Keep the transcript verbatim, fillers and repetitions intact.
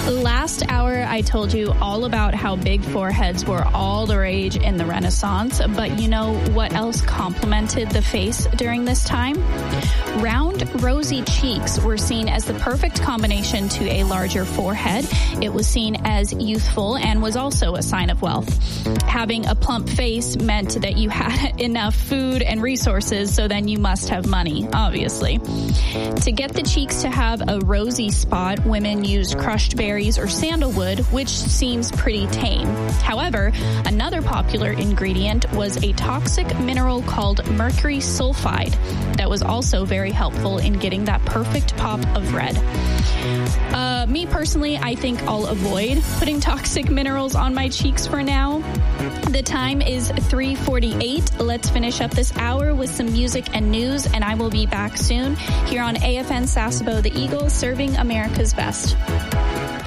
Last hour, I told you all about how big foreheads were all the rage in the Renaissance, but you know what else complemented the face during this time? Round, rosy cheeks were seen as the perfect combination to a larger forehead. It was seen as youthful and was also a sign of wealth. Having a plump face meant that you had enough food and resources, so then you must have money, obviously. To get the cheeks to have a rosy spot, women used crushed berries or sandalwood, which seems pretty tame. However, another popular ingredient was a toxic mineral called mercury sulfide that was also very helpful in getting that perfect pop of red. Uh, me personally, I think I'll avoid putting toxic minerals on my cheeks for now. The time is three forty-eight. Let's finish up this hour with some music and news, and I will be back soon here on A F N Sasebo, the Eagle, serving America's best.